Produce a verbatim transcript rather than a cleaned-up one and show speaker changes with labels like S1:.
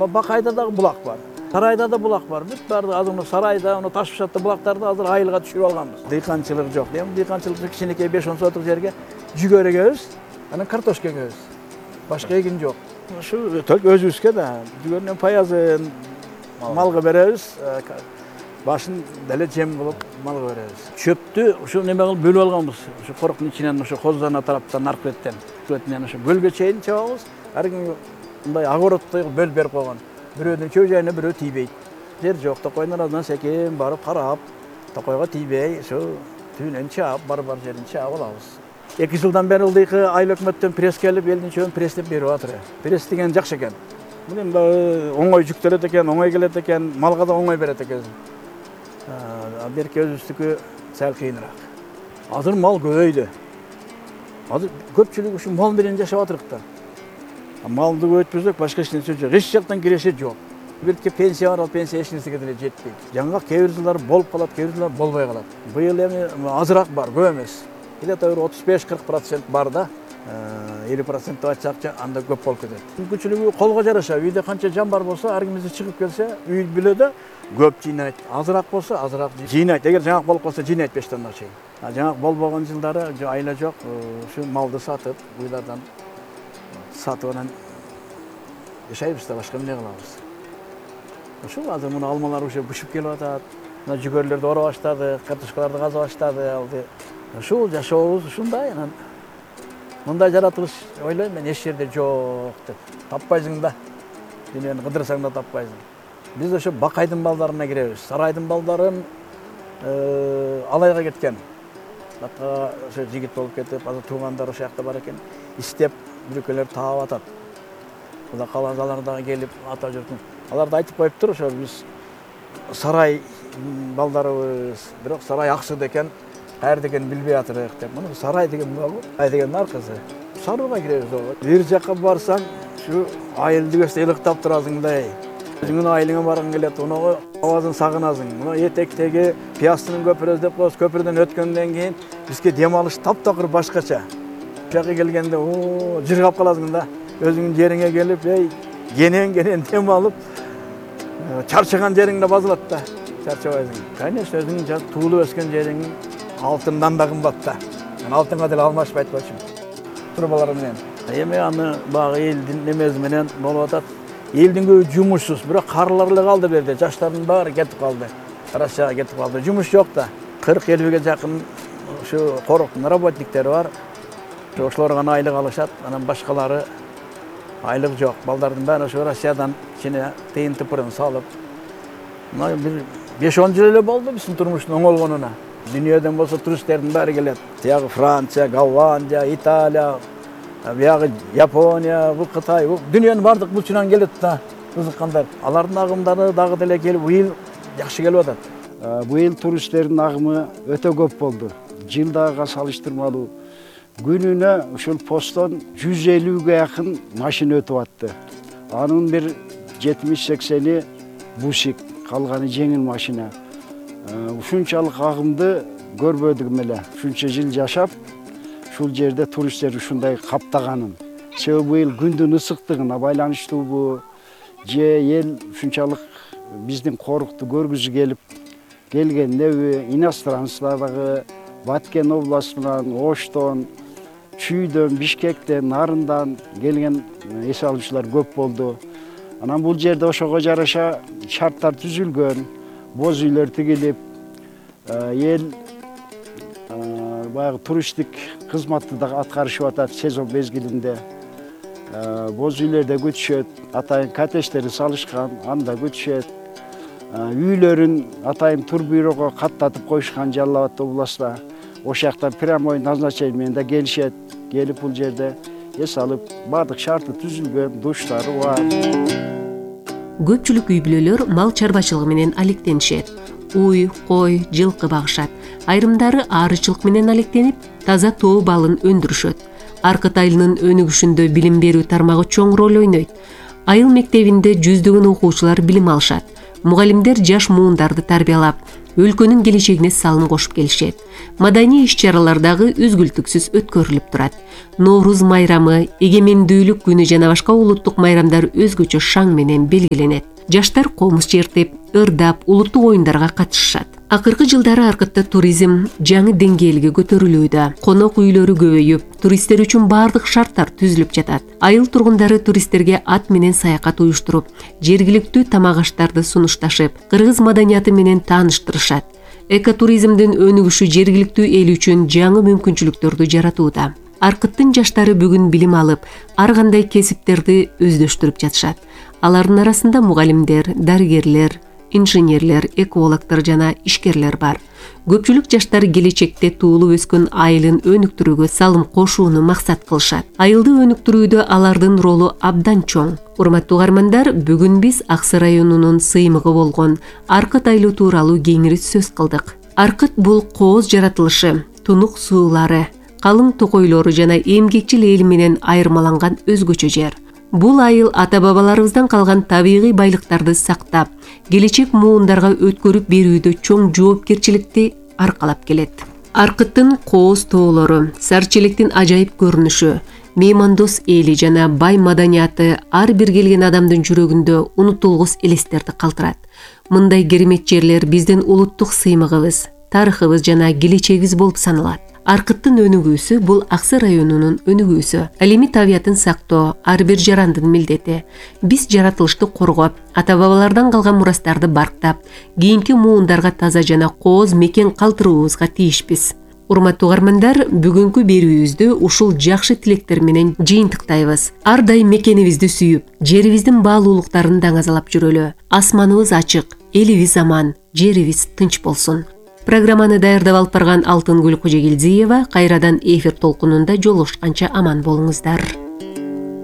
S1: Бакайда да булак бар. Сарайда да булак бар. Бүт барды азыр сарайда, аны Ташбышатта булактарды азыр айылга түшүрүп алганбыз. Дыйканчылык жок. Эми дыйканчылыкты кичинекей беш он соток жерге жүгөр эгебиз, анан картошка эгебиз. Башка эгин жок. Ушу только өзүбүзгө да жүгөрүнүн паязын малга беребиз. Башын деле жем кылып малга беребиз. Чөптү ушу неме кылып бөлүп алганбыз. Ушу короктун ичинен ушу Козана тараптан Наркөттен, Көтүнөн ушу бөлгө чейин чабабыз. Ар ким мындай огородтой бөлүп берип койгон. Бирөөнүн чөө жайына бирөө тийбейт. Жер жок, токойдун арасынан секем барып карап, токойго тийбей, ушу түнөн чаап, бар-бар жерин чаап алабыз. эки жылдан бери ылдыйкы айыл өкмөттөн пресс келип, элдин чөбүн пресстеп берип атыр. Пресс деген жакшы экен. Бул эми оңой жүктөлөт экен, оңой келет экен, малга да оңой берет экен. Берки өзүбүздүкү сәл кыйыныраак. Азыр мал көбөйдү. Азыр көпчүлүк ушу мал менен жашап атырык да. Малды көбөйтпөсөк башка эч нерсе жок. Эч жактан киреше жок. Бирке пенсия бар, ал пенсия эч нерсеге деле жетпейт. Жаңгак кээ бир жылдар болуп калат, кээ бир жылдар болбой калат. Быйыл эми азыраак бар, көп эмес. Где-то отуз беш кырк процент бар да. элүү процент деп айтсак, анда көп болуп кетет. Мүмкүнчүлүгү колго жараша, үйдө канча жан бар болсо, ар кимиси чыгып келсе, үй бүлөдө көп жыйнайт. Азыраак болсо, азыраак жыйнайт. Эгер жаңгак болуп калса, жыйнайт беш тонна чейин. Жаңгак болбогон жылдары айла жок, ушу малды сатып, уйлардан сатып анан жашайбыз да, башка эмне кылабыз. Ушул азыр муну алмалар уже бышып келип атат. Мына жүгөрлөрдү ора баштады, картошкаларды каза баштады, алды. Ушул жашообуз ушундай, анан мындай жаратылыш ойлойм мен эч жерде жок деп. Таппайсың да. Дүйнөнү кыдырсаң да таппайсың. Биз ошо Бакайдын балдарына киребиз. Сарайдын балдарын алайга кеткен. Бакка ошо жигит болуп кетип, азыр туугандар ошол жакта бар экен. Истеп бүркөлөр таап атат. Куда калазалар дагы келип ата журтун. Алар да айтып коюптур, ошо биз сарай балдарыбыз, бирок сарай аксыды экен. Кайер деген билбей атырык деп. Муну сарай деген болбу? Ай деген аркасы. Сарайга киребиз ого. Бир жакка барсаң, ушу айылды көрсө ылыктап турасыңдай. Өзүңүн айылыңа баргың келет, уну абазын сагынасың. Мына этектеги Пиястынын көпүрө деп коебуз, көпүрдөн өткөндөн кийин бизге дем алыш таптакыр башкача. Жакка келгенде, о, жыргап каласың да. Өзүңүн жериңе келип, ey, кенен-кенен дем алып, чарчаган жериңде базылат да. Чарчабайсың. Конечно, өзүңүн туулуп өскөн жериң алтындан да кымбат да. Мен алтынга деле алмашпайт болчумун. Турбалар менен. Эми аны багы элдин немеси менен болуп атат. Элдин көбү жумушсуз, бирок карылар эле калды берде. Жаштардын баары кетип калды. Карашага кетип калды. Жумуш жок да. кырк элүүгө жакын ушу короктун работниктери бар. Ошолор гана айлык алышат, анан башкалары айлык жок. Балдардын баары ошо Россиядан ичине тыйын тыпырын салып. Мына бир беш он жыл эле болду биздин турмуштун оңолгонуна. Дүйнөдөн болсо туристтердин баары келет. Тиягы Франция, Голландия, Италия, биягы Япония, бул Кытай, бул дүйнөнүн бардык бурчунан келет да кызыккандар. Алардын агымдары дагы деле келип, быйыл жакшы келип атат.
S2: Быйыл туристтердин агымы өтө көп болду. Жылдагыга салыштырмалуу күнүнө ушул посттон жүз элүүгө жакын машина өтүп атты. Анын бир жетимиш сексени бусик, калганы жеңил машина. Ушунчалык агымды көрбөдүк эле. Ушунча жыл жашап, ушул жерде туристтер ушундай каптаганын. Себеби быйыл күндүн ысыктыгына байланыштуубу, же эл ушунчалык биздин корукту көргүзү келип келгендеби, иностранцлар дагы Баткен областынан, Оштон, Чүйдөн, Бишкектен, Нарындан келген эс алуучулар көп болду. Анан бул жерде ошого жараша шарттар түзүлгөн, боз үйлөр тигилип, эл баягы туристтик кызматты да аткарышып атат сезон мезгилинде. Боз үйлөрдө күтүшөт, атайын коттедждери салышкан, анда күтүшөт. Үйлөрүн атайын турбюрого каттатып коюшкан Жалал Абад областта. Ошол жактан прямой назначение менен да келишет. Келип бул жерде эс алып, бардык шарты түзүлгөн, душтары бар.
S3: Көпчүлүк үй бүлөлөр мал чарбачылыгы менен алектенишет. Уй, кой, жылкы багышат. Айрымдары арычылык менен алектенип, таза тоо балын өндүрүшөт. Аркыт айылынын өнүгүшүндө билим берүү тармагы чоң роль ойнойт. Айыл мектебинде жүздөгөн окуучулар билим алышат. Мугалимдер жаш муундарды тарбиялап, өлкөнүн келечегине салым кошуп келишет. Маданий иш-чаралар дагы үзгүлтүксүз өткөрүлүп турат. Нооруз майрамы, эгемендүүлүк күнү жана башка улуттук майрамдар өзгөчө шаң менен белгиленет. Жаштар комуз чертип, ырдап, улуттук оюндарга катышышат. Акыркы жылдары Аркытта туризм жаңы деңгээлге көтөрүлүүдө. Конок үйлөрү көбөйүп, туристтер үчүн баардык шарттар түзүлүп жатат. Айыл тургундары туристтерге ат менен саякат уюштуруп, жергиликтүү тамак аштарды сунушташып, кыргыз маданияты менен тааныштырышат. Экотуризмдин өнүгүшү жергиликтүү эл үчүн жаңы мүмкүнчүлүктөрдү жаратууда. Аркыттын жаштары бүгүн билим алып, ар кандай кесиптерди өздөштүрүп жатышат. Алардын арасында мугалимдер, дарыгерлер, инженерлер, экологдор жана ишкерлер бар. Көпчүлүк жаштар келечекте туулуп өскөн айылын өнүктүрүүгө салым кошууну максат кылышат. Айылды өнүктүрүүдө алардын ролу абдан чоң. Урматтуу угармандар, бүгүн биз Аксы районунун сыймыгы болгон Аркыт айылы тууралуу кеңири сөз кылдык. Аркыт бул кооз жаратылышы, тунук суулары, калың токойлору жана эмгекчил эл менен айырмаланган өзгөчө жер. Бул айыл ата-бабаларыбыздан калган табигый байлыктарды сактап, келечек муундарга өткөрүп берүүдө чоң жоопкерчиликти аркалап келет. Аркыттын кооз тоолору, Сарчелектин ажайып көрүнүшү, меймандос эли жана бай маданияты ар бир келген адамдын жүрөгүндө унутулгус элестерди калтырат. Мындай керемет жерлер биздин улуттук сыймыгыбыз, тарыхыбыз жана келечегибиз болуп саналат. Аркыттын өнүгүүсү бул Аксы районунун өнүгүүсү. Ал эми табиятын сактоо ар бир жарандын милдети. Биз жаратылышты коргоп, ата-бабалардан калган мурастарды барктап, кийинки муундарга таза жана кооз мекен калтырууубузга тийишпиз. Урматтуу угармандар, бүгүнкү берүүбүздү ушул жакшы тилектер менен жыйынтыктайбыз. Ар дайым мекенибизди сүйүп, жерибиздин баалуулуктарын даңазалап жүрөлү. Асманыбыз ачык, элибиз аман, жерибиз тынч болсун. Программаны даярдап алып барган Алтынгүл Кожогелдиева кайрадан эфир толкунунда жолугушканча аман болуңуздар.